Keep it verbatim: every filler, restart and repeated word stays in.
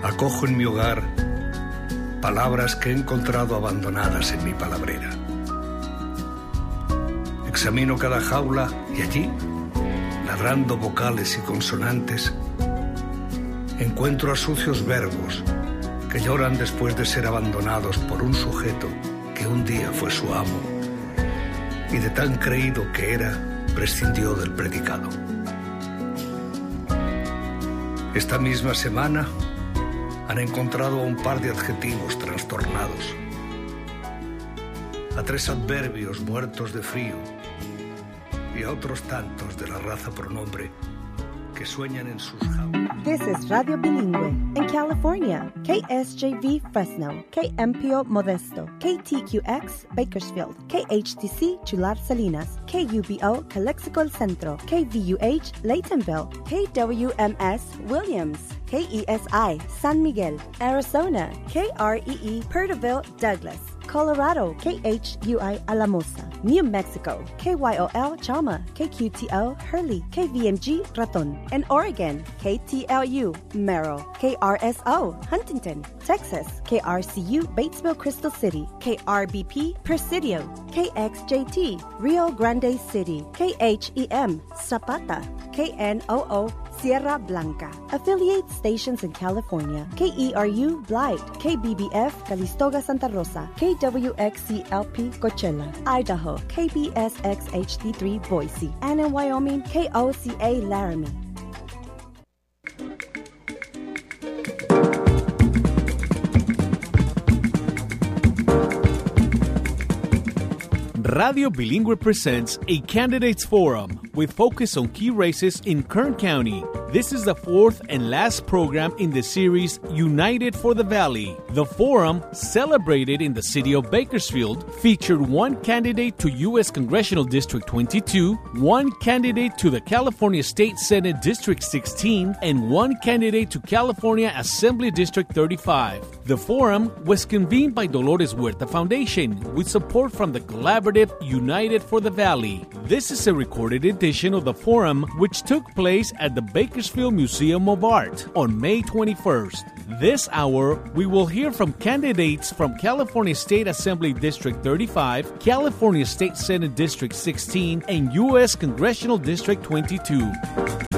Acojo en mi hogar palabras que he encontrado abandonadas en mi palabrera. Examino cada jaula y allí, ladrando vocales y consonantes, encuentro a sucios verbos que lloran después de ser abandonados por un sujeto que un día fue su amo y de tan creído que era, prescindió del predicado. Esta misma semana han encontrado a un par de adjetivos trastornados, a tres adverbios muertos de frío y a otros tantos de la raza pronombre que sueñan en sus jaulas. This is Radio Bilingüe in California, K S J V Fresno, K M P O Modesto, K T Q X Bakersfield, K H T C Chular Salinas, K U B O Calexico El Centro, K V U H Laytonville, K W M S Williams, K E S I San Miguel, Arizona, K R E E Perterville Douglas, Colorado, K H U I Alamosa, New Mexico, K Y O L Chama, K Q T O Hurley, K V M G Raton, and Oregon, K T L U Merrill, K R S O Huntington, Texas, K R C U Batesville Crystal City, K R B P Presidio, K X J T Rio Grande City, K H E M Zapata, K N O O Sierra Blanca. Affiliate stations in California, K E R U Blythe, K B B F Calistoga Santa Rosa, K W X C L P Coachella, Idaho, K B S X H D three Boise, and in Wyoming, K O C A Laramie. Radio Bilingüe presents a candidates forum with focus on key races in Kern County. This is the fourth and last program in the series United for the Valley. The forum, celebrated in the city of Bakersfield, featured one candidate to U S Congressional District twenty-two, one candidate to the California State Senate District sixteen, and one candidate to California Assembly District thirty-five. The forum was convened by Dolores Huerta Foundation with support from the collaborative United for the Valley. This is a recorded edition of the forum which took place at the Bakersfield Museum of Art on May twenty-first. This hour, we will hear from candidates from California State Assembly District thirty-five, California State Senate District sixteen, and U S Congressional District twenty-two.